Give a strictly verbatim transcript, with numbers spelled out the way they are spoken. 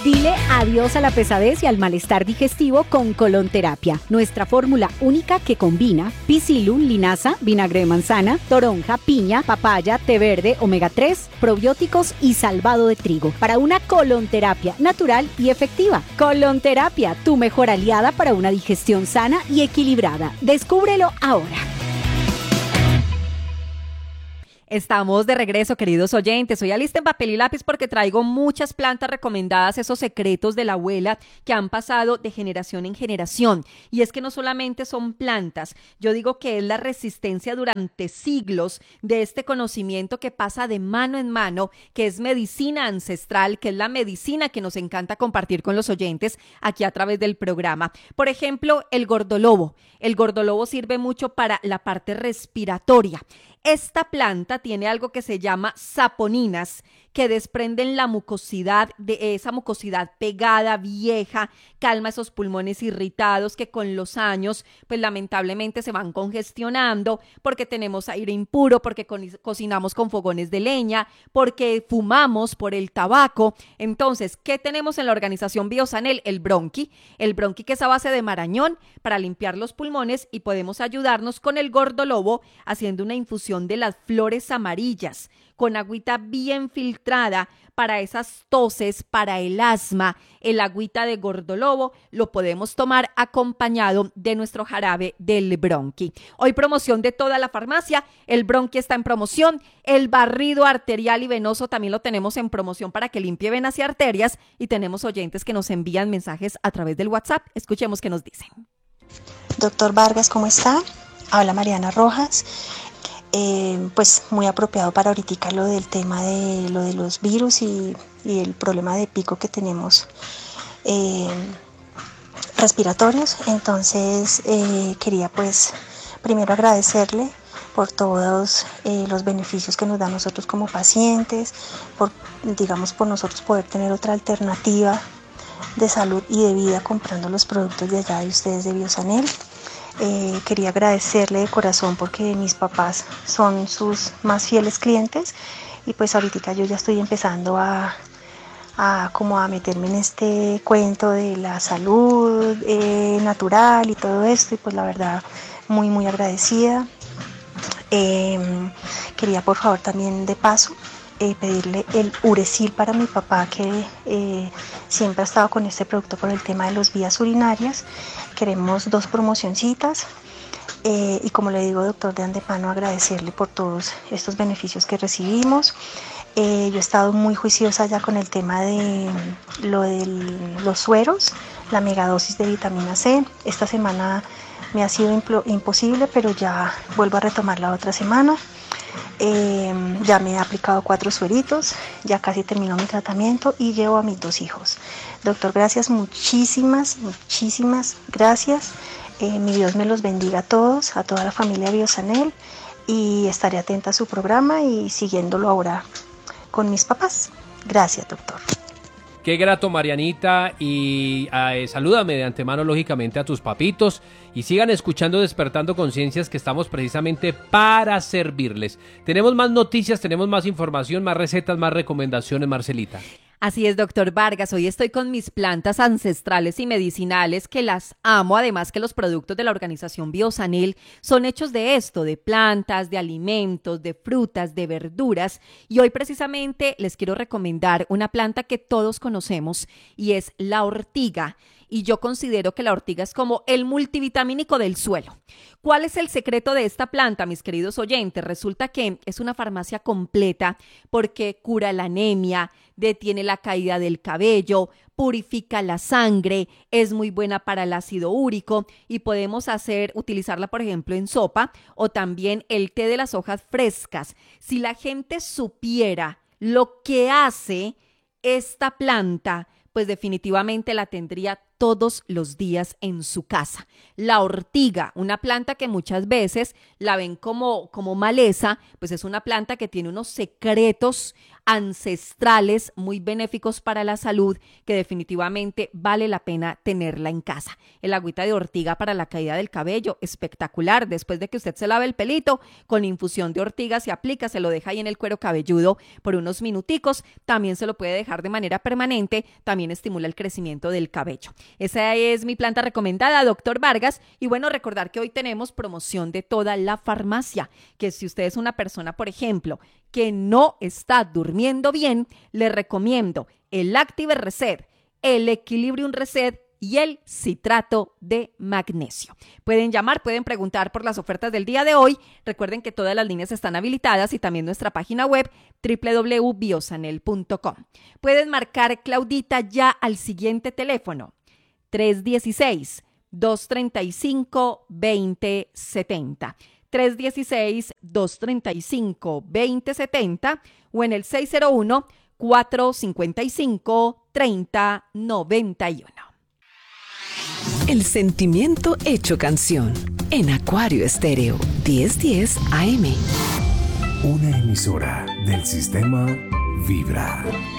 Dile adiós a la pesadez y al malestar digestivo con Colonterapia, nuestra fórmula única que combina Psyllium, linaza, vinagre de manzana, toronja, piña, papaya, té verde, omega tres, probióticos y salvado de trigo para una colonterapia natural y efectiva. Colonterapia, tu mejor aliada para una digestión sana y equilibrada. Descúbrelo ahora. Estamos de regreso, queridos oyentes. Hoy alisten papel y lápiz porque traigo muchas plantas recomendadas, esos secretos de la abuela que han pasado de generación en generación. Y es que no solamente son plantas, yo digo que es la resistencia durante siglos de este conocimiento que pasa de mano en mano, que es medicina ancestral, que es la medicina que nos encanta compartir con los oyentes aquí a través del programa. Por ejemplo, el gordolobo. El gordolobo sirve mucho para la parte respiratoria. Esta planta tiene algo que se llama saponinas, que desprenden la mucosidad, de esa mucosidad pegada, vieja, calma esos pulmones irritados que con los años, pues lamentablemente se van congestionando porque tenemos aire impuro, porque co- cocinamos con fogones de leña, porque fumamos por el tabaco. Entonces, ¿qué tenemos en la organización Biosanel? El bronqui, el bronqui que es a base de marañón para limpiar los pulmones y podemos ayudarnos con el gordolobo haciendo una infusión de las flores amarillas con agüita bien filtrada para esas toses, para el asma. El agüita de gordolobo lo podemos tomar acompañado de nuestro jarabe del bronqui. Hoy promoción de toda la farmacia, el bronqui está en promoción, el barrido arterial y venoso también lo tenemos en promoción para que limpie venas y arterias, y tenemos oyentes que nos envían mensajes a través del WhatsApp. Escuchemos qué nos dicen. Doctor Vargas, ¿cómo está? Habla Mariana Rojas. Eh, pues muy apropiado para ahorita lo del tema de lo de los virus y, y el problema de pico que tenemos eh, respiratorios. Entonces eh, quería pues primero agradecerle por todos eh, los beneficios que nos da a nosotros como pacientes, por digamos por nosotros poder tener otra alternativa de salud y de vida comprando los productos de allá de ustedes de Biosanel. Eh, quería agradecerle de corazón porque mis papás son sus más fieles clientes y pues ahorita yo ya estoy empezando a, a como a meterme en este cuento de la salud eh, natural y todo esto, y pues la verdad muy muy agradecida. Eh, quería por favor también de paso eh, pedirle el Uresil para mi papá, que eh, siempre ha estado con este producto por el tema de las vías urinarias. Queremos dos promocioncitas eh, y como le digo, doctor, de antemano agradecerle por todos estos beneficios que recibimos. Eh, yo he estado muy juiciosa ya con el tema de lo de los sueros, la megadosis de vitamina C. Esta semana me ha sido impl- imposible, pero ya vuelvo a retomar la otra semana. Eh, ya me he aplicado cuatro sueritos, ya casi terminó mi tratamiento y llevo a mis dos hijos. Doctor, gracias, muchísimas, muchísimas gracias. Eh, mi Dios me los bendiga a todos, a toda la familia Biosanel, y estaré atenta a su programa y siguiéndolo ahora con mis papás. Gracias, doctor. Qué grato, Marianita, y eh, salúdame de antemano, lógicamente, a tus papitos, y sigan escuchando Despertando Conciencias, que estamos precisamente para servirles. Tenemos más noticias, tenemos más información, más recetas, más recomendaciones, Marcelita. Así es, doctor Vargas. Hoy estoy con mis plantas ancestrales y medicinales que las amo, además que los productos de la organización Biosanel son hechos de esto, de plantas, de alimentos, de frutas, de verduras. Y hoy precisamente les quiero recomendar una planta que todos conocemos y es la ortiga. Y yo considero que la ortiga es como el multivitamínico del suelo. ¿Cuál es el secreto de esta planta, mis queridos oyentes? Resulta que es una farmacia completa porque cura la anemia, detiene la caída del cabello, purifica la sangre, es muy buena para el ácido úrico y podemos hacer, utilizarla por ejemplo en sopa o también el té de las hojas frescas. Si la gente supiera lo que hace esta planta, pues definitivamente la tendría todos los días en su casa. La ortiga, una planta que muchas veces la ven como, como maleza, pues es una planta que tiene unos secretos ancestrales muy benéficos para la salud que definitivamente vale la pena tenerla en casa. El agüita de ortiga para la caída del cabello, espectacular. Después de que usted se lave el pelito, con infusión de ortiga se aplica, se lo deja ahí en el cuero cabelludo por unos minuticos. También se lo puede dejar de manera permanente, también estimula el crecimiento del cabello. Esa es mi planta recomendada, doctor Vargas. Y bueno, recordar que hoy tenemos promoción de toda la farmacia, que si usted es una persona, por ejemplo, que no está durmiendo bien, le recomiendo el Active Reset, el Equilibrium Reset y el citrato de magnesio. Pueden llamar, pueden preguntar por las ofertas del día de hoy. Recuerden que todas las líneas están habilitadas y también nuestra página web doble u doble u doble u punto biosanel punto com. Pueden marcar, Claudita, ya al siguiente teléfono, tres uno seis, dos tres cinco, dos cero siete cero. tres uno seis, dos tres cinco, dos cero siete cero o en el seis cero uno, cuatro cinco cinco, tres cero nueve uno. El sentimiento hecho canción en Acuario Estéreo diez diez A M. Una emisora del sistema Vibra.